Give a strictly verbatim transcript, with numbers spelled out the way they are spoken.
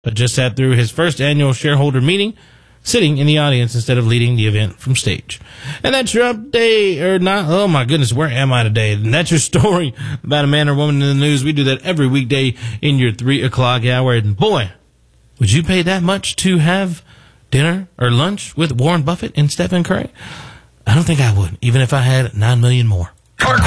but just sat through his first annual shareholder meeting, sitting in the audience instead of leading the event from stage. And that's your update, or not. Oh my goodness, where am I today? And that's your story about a man or woman in the news. We do that every weekday in your three o'clock hour. And boy, would you pay that much to have dinner or lunch with Warren Buffett and Stephen Curry? I don't think I would, even if I had nine million more.